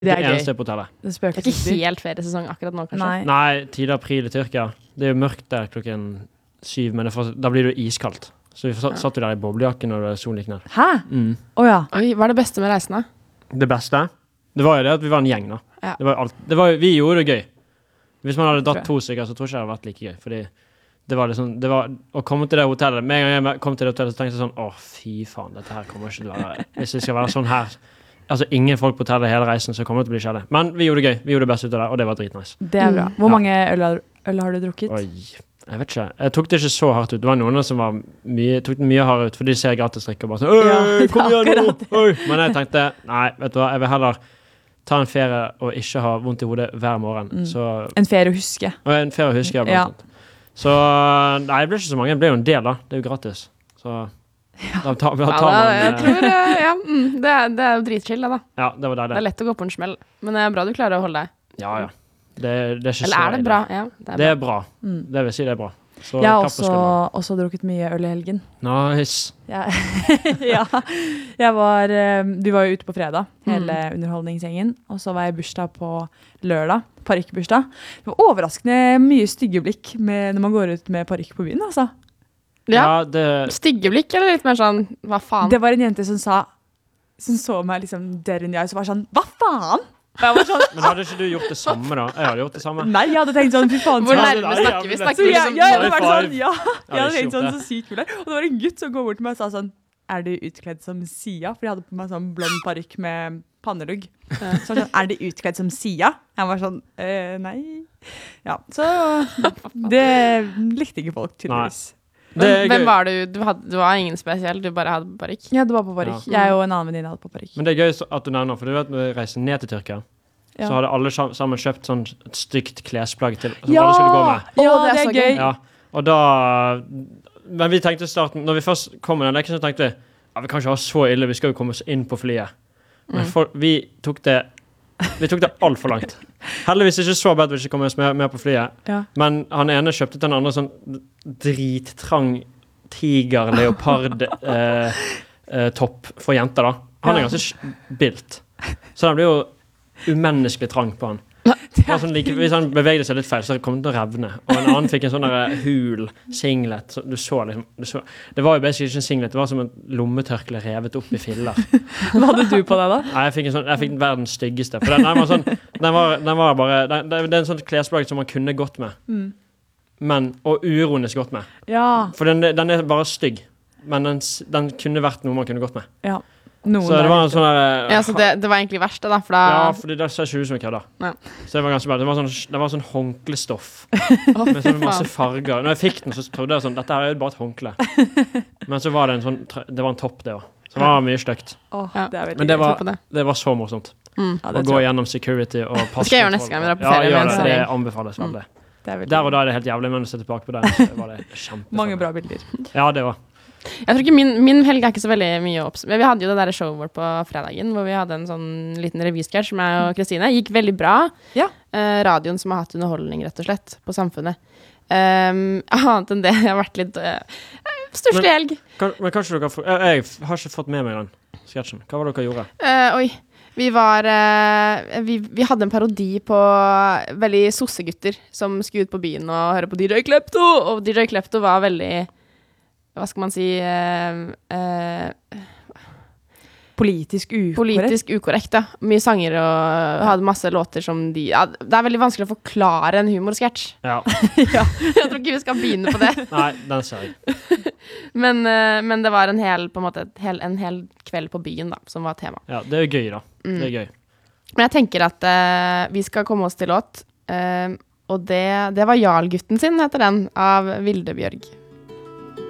Det er eneste på hotellet. Det er ikke helt feriesesong akkurat nå, kanskje? Nei, 10. april i Tyrkia. Det er jo mørkt der klokken 7, men da blir det jo iskaldt. Så vi satt jo der i boblejakken når solen gikk ned. Hæ? Ja. Oi, hva er det beste med reisene? Det beste? Det var jo det at vi var en gjeng da. Ja. Vi gjorde det gøy. Hvis man hadde dratt 2 stykker, så tror jeg ikke det hadde vært like gøy. Fordi det var å komme til det hotellet. Med en gang jeg kom til det hotellet, så tenkte jeg sånn, fy faen, dette her kommer ikke til å være. Hvis det skal være sånn her, altså ingen folk på hotellet hele reisen, så kommer det til å bli kjedelig. Men vi gjorde det gøy. Vi gjorde det beste ut av det, og det var dritnice. Det er bra. Hvor mange øl har du drukket? Oi, jeg vet ikke. Jeg tok det ikke så hardt ut. Det var noen som tok det mye hardere ut, for de ser gratis drikke og bare sånn, kom igjen nå! Men jeg tenkte, nei, vet du hva, jeg vil heller ta en ferie og ikke ha vondt i hodet hver morgen. Så, en ferie å huske. En ferie å huske, ja. Så nei, det ble ikke så mange. Det ble jo en del da. Det er jo gratis. Så da tar man... Jeg tror, det er jo dritchill da. Ja, det var deilig. Det er lett å gå på en smell. Men det er bra du klarer å holde deg. Ja. Det er ikke så... Eller er det bra? Ja, det er bra. Det vil si det er bra. Så jeg har også drukket mye øl i helgen. Nice. Ja. Vi var jo ute på fredag, hele underholdningsgjengen, og så var jeg i bursdag på lørdag, parykkbursdag. Det var overraskende mye stygge blikk når man går ut med parykk på byen, altså. Ja, stygge blikk, eller litt mer sånn, hva faen? Det var en jente som så meg liksom der inn i øyet, så var sånn, hva faen? Sånn, men hadde ikke du gjort det samme da? Jeg hadde gjort det samme. Nei, jeg hadde tenkt sånn, fy faen. Hvor nærme snakker vi? Snakker vi liksom jeg hadde tenkt sånn så sykt kul der. Og det var en gutt som går bort til meg og sa sånn, er du utkledd som Sia? For jeg hadde på meg sånn blond parykk med pannelugg. Så sånn, er du utkledd som Sia? Jeg var sånn, nei. Ja, så det likte ikke folk tydeligvis. Hvem var du? Du var ingen spesiell, du bare hadde parykk? Ja, det var på parykk. Jeg og en annen venninne hadde på parykk. Men det er gøy at du nevner, for du vet når vi reiser ned til Tyrkia, så hadde alle sammen kjøpt sånn stygt klesplagg til, som alle skulle gå med. Ja, det er gøy. Ja, og da... Men vi tenkte i starten, når vi først kom med den leken, så tenkte vi, vi kan ikke ha så ille, vi skal jo komme oss inn på flyet. Men vi tok det alt for langt. Heldigvis ikke så bedt vi ikke komme oss med på flyet. Men han ene kjøpte til en andre sånn drittrang tiger-leopard topp for jenter da. Han er ganske bilt. Så den blir jo umenneskelig trang på han. Hvis han bevegde seg litt feil, så kom det til å revne. Og en annen fikk en sånn der hul singlet. Så du så liksom, det var jo basically ikke en singlet, det var som en lommetørkle revet opp i filler. Hva hadde du på deg da? Nei, jeg fikk verdens styggeste. For den var sånn, den var bare, det er en sånn klesplagg som man kunne gått med. Og uironisk gått med. Ja. For den er bare stygg. Men den kunne vært noe man kunne gått med. Ja. Så det var en sånn der... Ja, så det var egentlig verste da, for da... Ja, fordi det ser ikke ut som jeg kødda. Så det var ganske bra. Det var sånn håndklestoff. Med sånn masse farger. Når jeg fikk den, så trodde jeg sånn, dette her er jo bare et håndkle. Men så var det det var en topp det også. Så det var mye støkt. Men det var så morsomt. Å gå gjennom security og passe. Det skal jeg gjøre neste gang vi drar på ferie. Ja, det anbefales veldig. Der og da er det helt jævlig, men å se tilbake på det, så var det kjempefall. Mange bra bilder. Ja, det var. Jeg tror ikke min helg er ikke så veldig mye men vi hadde jo det der showet vårt på fredagen, hvor vi hadde en sånn liten revysketsj med meg og Kristine. Gikk veldig bra. Radioen som har hatt underholdning, rett og slett, på Samfunnet. Annet enn det, jeg har vært litt stusslig helg. Men kanskje dere jeg har ikke fått med meg den sketsjen. Hva var det dere gjorde? Vi hadde en parodi på veldig sossegutter som skulle ut på byen og høre på DJ Klepto, og DJ Klepto var veldig, hva skal man si, politisk ukorrekt, ja. Mye sanger og hadde masse låter som det er veldig vanskelig å forklare en humorsketsj. Ja. Jeg tror ikke vi skal begynne på det. Nei, den ser jeg. Men det var en hel kveld på byen da, som var tema. Ja, det er jo gøy da. Det er gøy. Men jeg tenker at vi skal komme oss til låt, og det var Jarl-gutten sin, heter den, av Vilde Bjørg.